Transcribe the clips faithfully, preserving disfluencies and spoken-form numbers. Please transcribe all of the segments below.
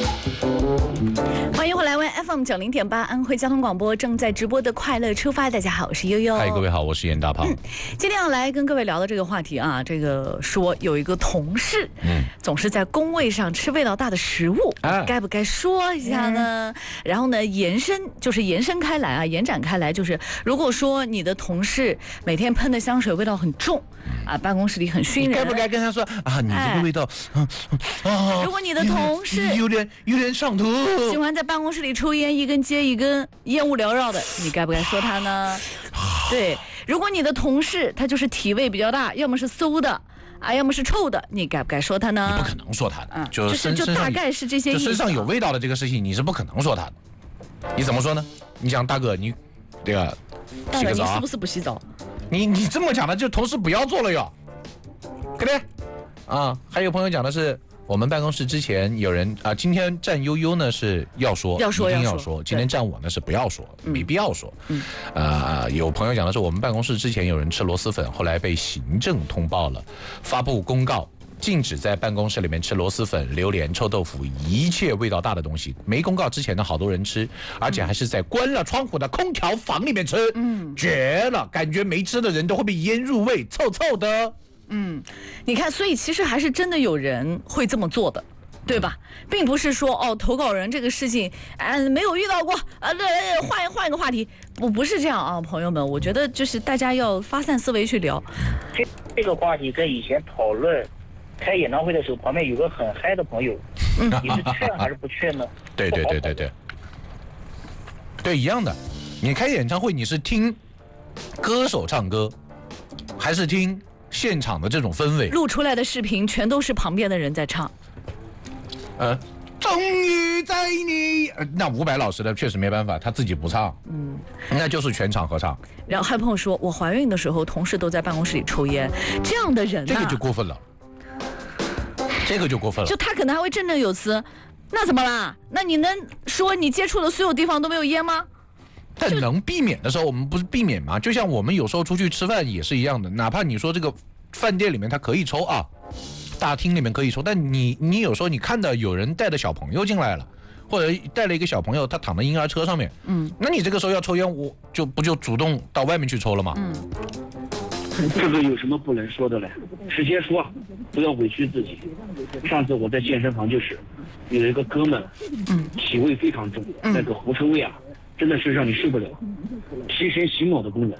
欢迎回来 ，F M 九零点八安徽交通广播正在直播的快乐出发。大家好，我是悠悠。 嗨，各位好，我是严大胖。嗯、 今天要来跟各位聊的这个话题啊，这个说有一个同事，嗯，总是在工位上吃味道大的食物，啊、该不该说一下呢？嗯、然后呢，延伸就是延伸开来啊，延展开来就是，如果说你的同事每天喷的香水味道很重，啊，办公室里很熏人， 该不该跟他说啊？你这个味道，哎啊，如果你的同事有点有点上头， 喜欢在办公室里抽烟，一根接一根，烟雾缭绕的，你该不该说他呢？对，如果你的同事他就是体味比较大，要么是馊的啊，要么是臭的，你该不该说他呢？ 你不可能说他的， 嗯、 就是就大概是这些意思。 就身上有味道的这个事情，你是不可能说他的。你怎么说呢？你想大哥，你这个洗个澡，你是不是不洗澡？ 你你这么讲的，就同事不要做了哟，对不对？啊，还有朋友讲的是。我们办公室之前有人啊，今天站悠悠呢是要说， 要说一定要说； 今天站我呢是不要说， 嗯、 没必要说。 嗯， 呃，有朋友讲的是，我们办公室之前有人吃螺蛳粉，后来被行政通报了，发布公告，禁止在办公室里面吃螺蛳粉、榴莲、臭豆腐，一切味道大的东西。没公告之前呢，好多人吃，而且还是在关了窗户的空调房里面吃，嗯，绝了！感觉没吃的人都会被烟入味，臭臭的。 嗯，你看，所以其实还是真的有人会这么做的，对吧？并不是说哦，投稿人这个事情，啊，没有遇到过啊，换换一个话题，不不是这样啊，朋友们，我觉得就是大家要发散思维去聊。 这这个话题跟以前讨论开演唱会的时候，旁边有个很嗨的朋友，嗯、你是劝还是不劝呢？ 对对对对对，对一样的。你开演唱会，你是听歌手唱歌，还是听？现场的这种氛围， 录出来的视频全都是旁边的人在唱。 呃，终于在你，呃、那伍佰老师的确实没办法，他自己不唱，嗯，那就是全场合唱。 然后还有朋友说，我怀孕的时候，同事都在办公室里抽烟，这样的人、啊， 这个就过分了，这个就过分了。 就他可能还会振振有词，那怎么啦？那你能说你接触的所有地方都没有烟吗？ 但能避免的时候，我们不是避免吗？就像我们有时候出去吃饭也是一样的，哪怕你说这个饭店里面他可以抽啊，大厅里面可以抽，但你你有时候你看到有人带着小朋友进来了，或者带了一个小朋友，他躺在婴儿车上面，嗯，那你这个时候要抽烟，我就不就主动到外面去抽了吗？ 嗯， 这个有什么不能说的嘞？直接说，不要委屈自己。上次我在健身房就是有一个哥们，嗯，体味非常重，嗯、那个狐臭味啊。真的是让你受不了，提神醒脑的功能。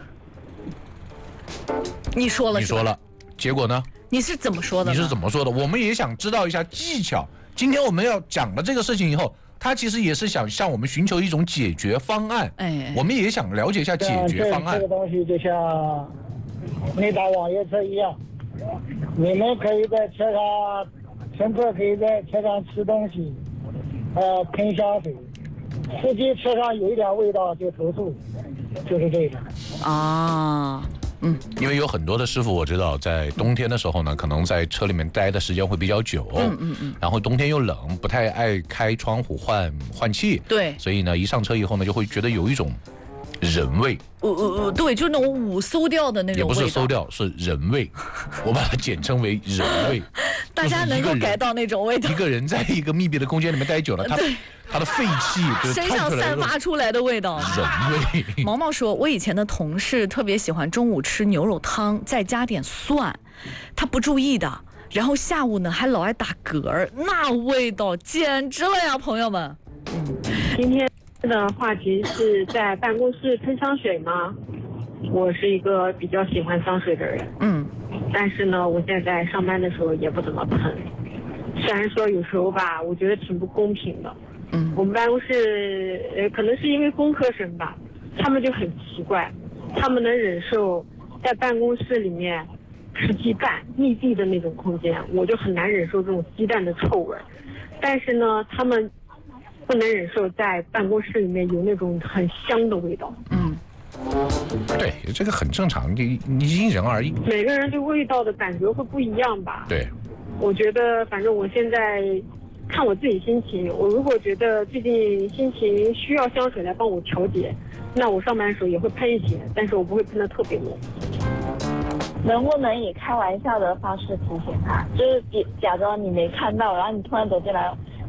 你说了， 你说了，结果呢？ 你是怎么说的？ 你是怎么说的？我们也想知道一下技巧。今天我们要讲了这个事情以后，他其实也是想向我们寻求一种解决方案。哎，我们也想了解一下解决方案。 这个东西就像你打网约车一样，你们可以在车上，乘客可以在车上吃东西，呃，喷香水。司机车上有一点味道就投诉，就是这个啊， 嗯，因为有很多的师傅我知道，在冬天的时候呢，可能在车里面待的时间会比较久，嗯嗯嗯，然后冬天又冷，不太爱开窗户换换气， 对， 所以呢，一上车以后呢，就会觉得有一种人味， 呃呃对，就那种五馊掉的那种味道， 也不是馊掉，是人味，我把它简称为人味。 大家能够改到那种味道。 一个人在一个密闭的空间里面待久了，他他的废气就是身上散发出来的味道， 人味。 毛毛说，我以前的同事特别喜欢中午吃牛肉汤，再加点蒜，他不注意的，然后下午呢还老爱打嗝儿，那味道简直了呀，朋友们。 嗯，今天的话题是在办公室喷香水吗？我是一个比较喜欢香水的人，嗯，但是呢，我现在上班的时候也不怎么喷。虽然说有时候吧，我觉得挺不公平的。嗯，我们办公室呃，可能是因为工科生吧，他们就很奇怪，他们能忍受在办公室里面吃鸡蛋密闭的那种空间，我就很难忍受这种鸡蛋的臭味。但是呢，他们不能忍受在办公室里面有那种很香的味道。嗯。 对，这个很正常，你你因人而异。 每个人对味道的感觉会不一样吧？ 对， 我觉得反正我现在看我自己心情，我如果觉得最近心情需要香水来帮我调节，那我上班的时候也会喷一些，但是我不会喷得特别浓。 能不能以开玩笑的方式提醒他？就是假装你没看到，然后你突然走进来，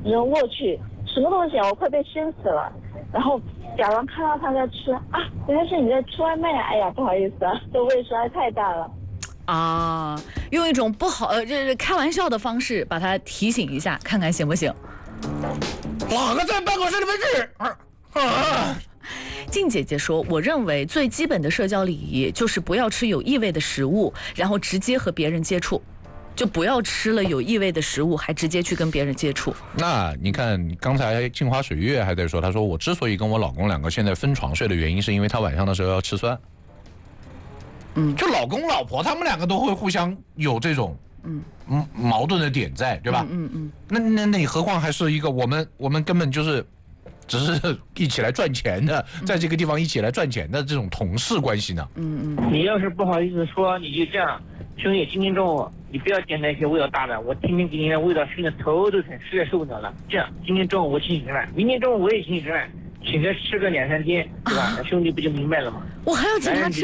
人过去，什么东西啊？我快被熏死了。然后假装看到他在吃啊，原来是你在吃外卖啊！哎呀，不好意思啊，这胃实在太大了。 啊，用一种不好呃，这是开玩笑的方式把他提醒一下，看看行不行？ 哪个在办公室里面去？啊啊！ 静姐姐说，我认为最基本的社交礼仪就是不要吃有异味的食物，然后直接和别人接触。就不要吃了有异味的食物，还直接去跟别人接触。 那你看，刚才镜花水月还在说，他说我之所以跟我老公两个现在分床睡的原因，是因为他晚上的时候要吃酸。嗯，就老公老婆他们两个都会互相有这种嗯矛盾的点在，对吧？嗯 嗯, 嗯。那那那何况还是一个我们我们根本就是只是一起来赚钱的，在这个地方一起来赚钱的这种同事关系呢？ 嗯嗯。你要是不好意思说，你就这样。兄弟，今天中午你不要点那些味道大的，我天天给你的味道熏得头都疼，实在受不了了。这样，今天中午我请你吃饭，明天中午我也请你吃饭，请他吃个两三天，对吧？那兄弟不就明白了吗？ 我还要请他吃。